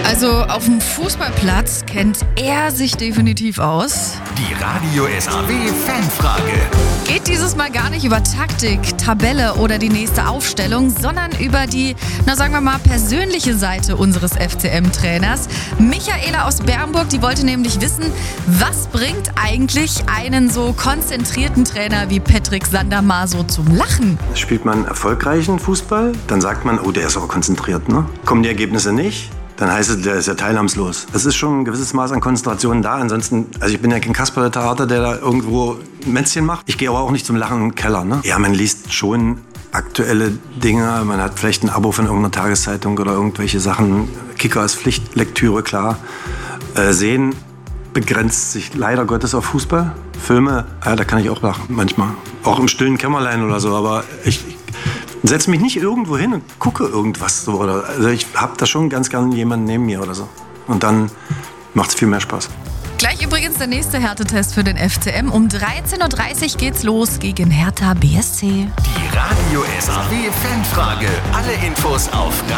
Also auf dem Fußballplatz kennt er sich definitiv aus. Die Radio SAW Fanfrage. Geht dieses Mal gar nicht über Taktik, Tabelle oder die nächste Aufstellung, sondern über die, sagen wir mal, persönliche Seite unseres FCM-Trainers. Michaela aus Bernburg, die wollte nämlich wissen, was bringt eigentlich einen so konzentrierten Trainer wie Patrick Sandammar so zum Lachen? Spielt man erfolgreichen Fußball, dann sagt man, oh, der ist aber konzentriert, ne? Kommen die Ergebnisse nicht, dann heißt es, der ist ja teilnahmslos. Es ist schon ein gewisses Maß an Konzentration da. Ansonsten, also ich bin ja kein Kasper der Theater, der da irgendwo Mätzchen macht. Ich gehe aber auch nicht zum Lachen in den Keller, ne? Ja, man liest schon aktuelle Dinge. Man hat vielleicht ein Abo von irgendeiner Tageszeitung oder irgendwelche Sachen. Kicker ist Pflichtlektüre, klar. Sehen begrenzt sich leider Gottes auf Fußball. Filme, ja, da kann ich auch lachen manchmal. Auch im stillen Kämmerlein oder so. Aber ich setze mich nicht irgendwo hin und gucke irgendwas so. Also ich habe da schon ganz gern jemanden neben mir oder so. Und dann macht es viel mehr Spaß. Gleich übrigens der nächste Härtetest für den FCM. Um 13.30 Uhr geht's los gegen Hertha BSC. Die Radio SAW Fanfrage. Alle Infos auf